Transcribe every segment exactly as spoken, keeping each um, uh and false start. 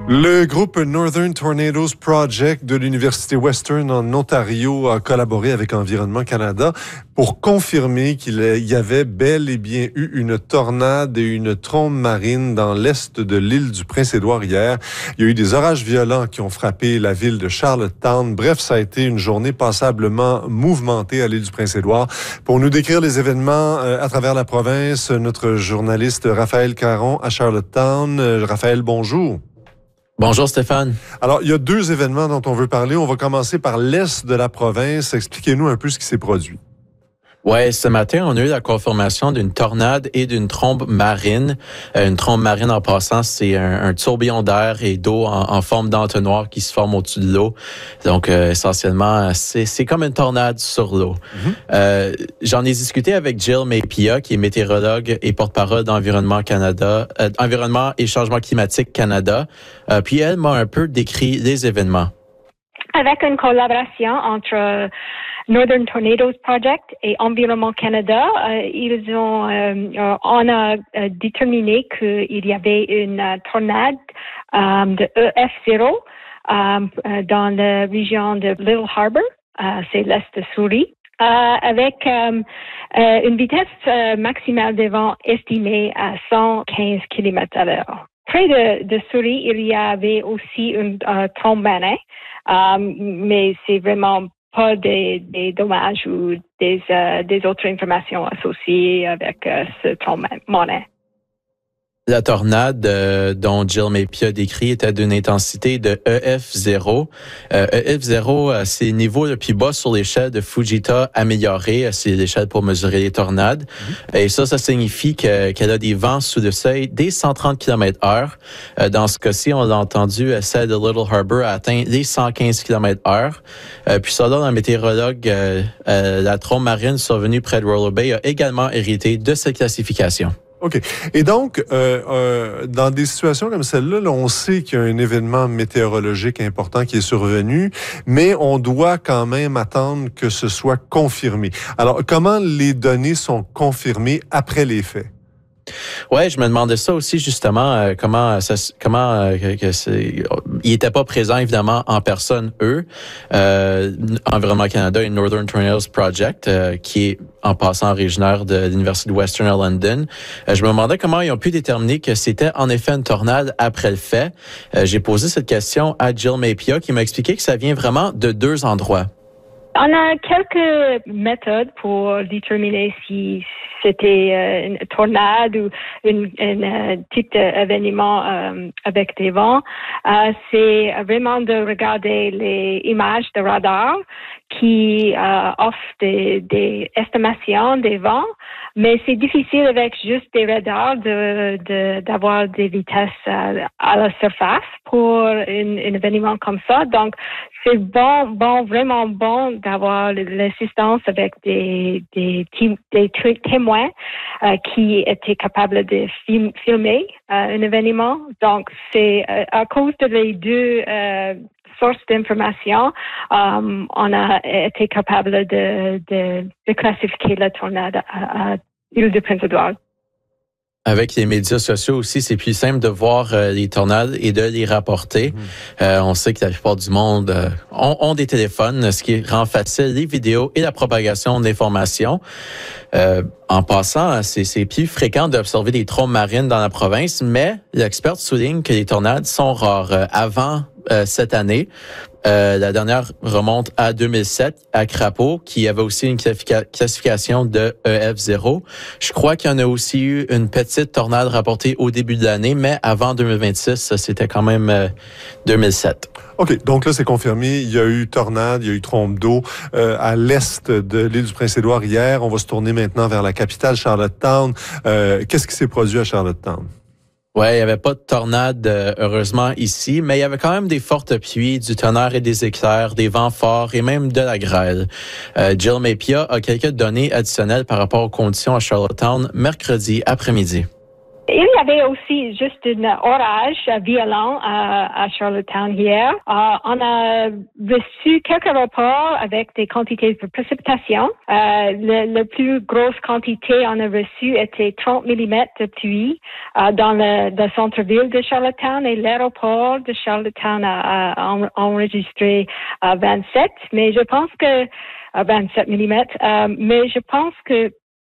Le groupe Northern Tornadoes Project de l'Université Western en Ontario a collaboré avec Environnement Canada pour confirmer qu'il y avait bel et bien eu une tornade et une trombe marine dans l'est de l'île du Prince-Édouard hier. Il y a eu des orages violents qui ont frappé la ville de Charlottetown. Bref, ça a été une journée passablement mouvementée à l'île du Prince-Édouard. Pour nous décrire les événements à travers la province, notre journaliste Raphaël Caron à Charlottetown. Raphaël, bonjour. Bonjour Stéphane. Alors, il y a deux événements dont on veut parler. On va commencer par l'est de la province. Expliquez-nous un peu ce qui s'est produit. Ouais, ce matin, on a eu la confirmation d'une tornade et d'une trombe marine. Euh, une trombe marine, en passant, c'est un, un tourbillon d'air et d'eau en, en forme d'entonnoir qui se forme au-dessus de l'eau. Donc, euh, essentiellement, c'est, c'est comme une tornade sur l'eau. Mm-hmm. Euh, j'en ai discuté avec Jill Mapia, qui est météorologue et porte-parole d'Environnement Canada, euh, Environnement et Changement climatique Canada. Euh, puis elle m'a un peu décrit les événements. Avec une collaboration entre Northern Tornadoes Project et Environnement Canada, euh, ils ont, euh, on a euh, déterminé qu'il y avait une euh, tornade euh, de E F zéro euh, dans la région de Little Harbour, euh, c'est l'est de Surrey, euh, avec euh, euh, une vitesse euh, maximale de vent estimée à cent quinze kilomètres à l'heure. Près de, de Surrey, il y avait aussi une euh, trombe marine, euh, mais c'est vraiment pas des, des dommages ou des, euh, des autres informations associées avec euh, ce trombe marine. La tornade euh, dont Jill Mapia décrit était d'une intensité de E F zéro. Euh, E F zéro, euh, c'est le niveau le plus bas sur l'échelle de Fujita améliorée. C'est l'échelle pour mesurer les tornades. Mm-hmm. Et ça, ça signifie que, qu'elle a des vents sous le seuil des cent trente kilomètres heure. Euh, dans ce cas-ci, on l'a entendu, celle de Little Harbour a atteint les cent quinze kilomètres heure. Euh, puis selon un météorologue, euh, euh, la trombe marine survenue près de Roller Bay a également hérité de cette classification. OK. Et donc, euh, euh, dans des situations comme celle-là, là, on sait qu'il y a un événement météorologique important qui est survenu, mais on doit quand même attendre que ce soit confirmé. Alors, comment les données sont confirmées après les faits? Ouais, je me demandais ça aussi justement euh, comment ça comment euh, que, que c'est ils étaient pas présents évidemment en personne eux euh, Environnement Canada et Northern Tornadoes Project euh, qui est en passant originaire de l'Université de Western à London. Euh, je me demandais comment ils ont pu déterminer que c'était en effet une tornade après le fait. Euh, j'ai posé cette question à Jill Mapia qui m'a expliqué que ça vient vraiment de deux endroits. On a quelques méthodes pour déterminer si c'était euh, une tornade ou une, une euh, type d'événement euh, avec des vents. Euh, c'est vraiment de regarder les images de radar qui euh, offrent des, des estimations des vents, mais c'est difficile avec juste des radars de, de d'avoir des vitesses à, à la surface pour un, un événement comme ça. Donc, c'est bon, bon, vraiment bon d'avoir l'assistance avec des des, des témoins euh, qui étaient capables de film, filmer euh, un événement. Donc, c'est euh, à cause de les deux euh, sources d'information, um, on a été capable de, de, de classifier la tornade à, à l'île du Prince-Édouard. Avec les médias sociaux aussi, c'est plus simple de voir euh, les tornades et de les rapporter. Mmh. Euh, on sait que la plupart du monde euh, ont, ont des téléphones, ce qui rend facile les vidéos et la propagation d'informations. Euh, en passant, c'est, c'est plus fréquent d'observer des trombes marines dans la province, mais l'expert souligne que les tornades sont rares. Euh, avant euh, cette année, Euh, la dernière remonte à deux mille sept, à Crapaud, qui avait aussi une classification de E F zéro. Je crois qu'il y en a aussi eu une petite tornade rapportée au début de l'année, mais avant deux mille vingt-six, c'était quand même euh, deux mille sept. OK, donc là, c'est confirmé. Il y a eu tornade, il y a eu trombe d'eau euh, à l'est de l'île du Prince-Édouard hier. On va se tourner maintenant vers la capitale, Charlottetown. Euh, qu'est-ce qui s'est produit à Charlottetown? Ouais, il n'y avait pas de tornade, euh, heureusement, ici, mais il y avait quand même des fortes pluies, du tonnerre et des éclairs, des vents forts et même de la grêle. Euh, Jill Mapia a quelques données additionnelles par rapport aux conditions à Charlottetown mercredi après-midi. Il y avait aussi juste un orage violent à, à Charlottetown hier. Euh, on a reçu quelques rapports avec des quantités de précipitations. Euh, le, la plus grosse quantité on a reçu était trente millimètres de pluie euh, dans le, le centre-ville de Charlottetown, et l'aéroport de Charlottetown a, a enregistré euh, vingt-sept. Mais je pense que euh, vingt-sept millimètres. Euh, mais je pense que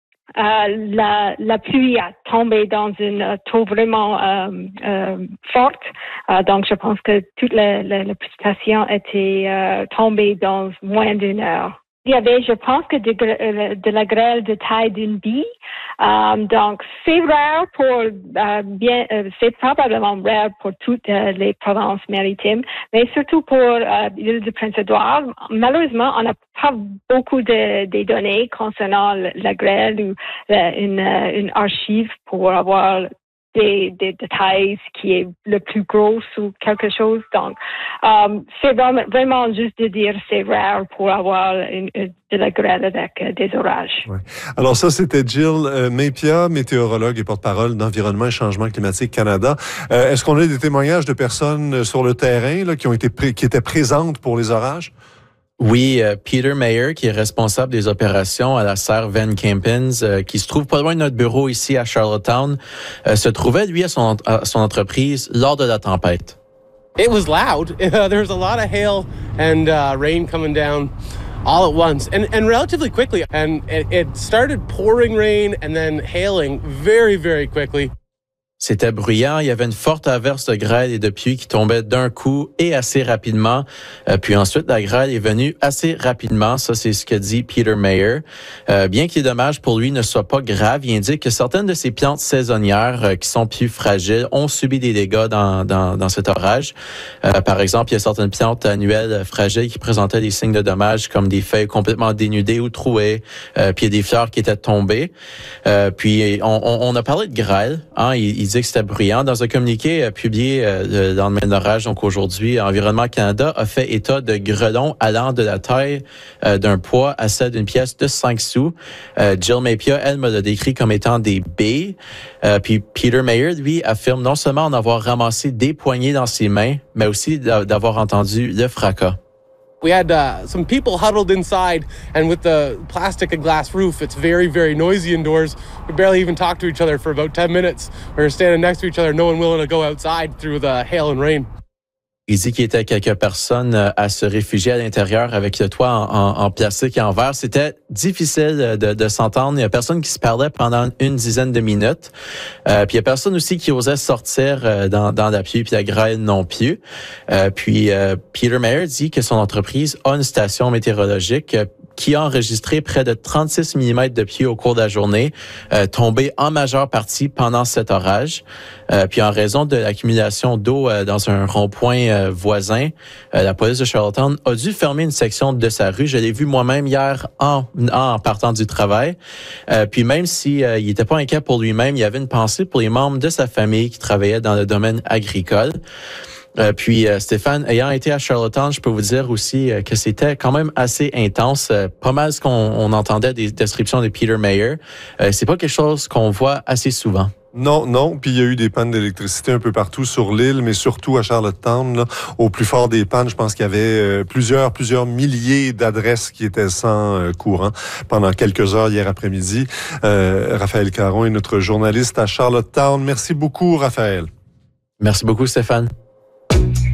Euh, la, la pluie a tombé dans une uh, taux vraiment euh, euh, forte. Euh, donc, je pense que toute la, la, la précipitation était euh, tombée dans moins d'une heure. Il y avait, je pense, que de, de la grêle de taille d'une bille. Um, donc, c'est rare pour, euh, bien, euh, c'est probablement rare pour toutes euh, les provinces maritimes, mais surtout pour euh, l'île de Prince-Édouard. Malheureusement, on n'a pas beaucoup de, de données concernant la grêle ou euh, une, une archive pour avoir des, des détails, ce qui est le plus gros ou quelque chose. Donc, um, c'est vraiment, vraiment juste de dire c'est rare pour avoir une, une, de la grêle avec euh, des orages. Ouais. Alors ça, c'était Jill euh, Mapia, météorologue et porte-parole d'Environnement et Changement climatique Canada. Euh, est-ce qu'on a des témoignages de personnes sur le terrain là, qui ont été pré- qui étaient présentes pour les orages? Oui, euh, Peter Mayer, qui est responsable des opérations à la serre Van Kempens, euh, qui se trouve pas loin de notre bureau ici à Charlottetown, euh, se trouvait, lui, à son, à son entreprise lors de la tempête. It was loud. Uh, there was a lot of hail and uh, rain coming down all at once and, and relatively quickly. And it, it started pouring rain and then hailing very, very quickly. C'était bruyant. Il y avait une forte averse de grêle et de pluie qui tombait d'un coup et assez rapidement. Euh, puis ensuite, la grêle est venue assez rapidement. Ça, c'est ce que dit Peter Mayer. Euh, bien que les dommages pour lui ne soient pas graves, il indique que certaines de ces plantes saisonnières euh, qui sont plus fragiles ont subi des dégâts dans, dans, dans cet orage. Euh, par exemple, il y a certaines plantes annuelles fragiles qui présentaient des signes de dommages comme des feuilles complètement dénudées ou trouées. Euh, puis il y a des fleurs qui étaient tombées. Euh, puis on, on, on a parlé de grêle. Hein, il, il dit que c'était bruyant. Dans un communiqué euh, publié euh, le lendemain de l'orage, donc aujourd'hui, Environnement Canada a fait état de grêlons allant de la taille euh, d'un poids à celle d'une pièce de cinq sous. Euh, Jill Mapia, elle, me l'a décrit comme étant des baies. Euh, puis Peter Mayer, lui, affirme non seulement en avoir ramassé des poignées dans ses mains, mais aussi d'avoir entendu le fracas. We had uh, some people huddled inside, and with the plastic and glass roof, it's very, very noisy indoors. We barely even talked to each other for about ten minutes. We were standing next to each other, no one willing to go outside through the hail and rain. Il dit qu'il y était quelques personnes à se réfugier à l'intérieur avec le toit en, en, en plastique et en verre. C'était difficile de, de s'entendre. Il y a personne qui se parlait pendant une dizaine de minutes. Euh, puis il y a personne aussi qui osait sortir euh, dans, dans la pluie puis la grêle non plus. Euh, puis euh, Peter Mayer dit que son entreprise a une station météorologique euh, qui a enregistré près de trente-six millimètres de pluie au cours de la journée, euh, tombée en majeure partie pendant cet orage. Euh, puis en raison de l'accumulation d'eau euh, dans un rond-point euh, voisin, euh, la police de Charlottetown a dû fermer une section de sa rue. Je l'ai vu moi-même hier en, en partant du travail. Euh, puis même si euh, il était pas inquiet pour lui-même, il y avait une pensée pour les membres de sa famille qui travaillaient dans le domaine agricole. Euh, puis euh, Stéphane, ayant été à Charlottetown, je peux vous dire aussi euh, que c'était quand même assez intense. Euh, pas mal ce qu'on on entendait des descriptions de Peter Mayer. Euh, c'est pas quelque chose qu'on voit assez souvent. Non, non. Puis il y a eu des pannes d'électricité un peu partout sur l'île, mais surtout à Charlottetown, là, au plus fort des pannes, je pense qu'il y avait euh, plusieurs, plusieurs milliers d'adresses qui étaient sans euh, courant pendant quelques heures hier après-midi. Euh, Raphaël Caron est notre journaliste à Charlottetown. Merci beaucoup, Raphaël. Merci beaucoup, Stéphane.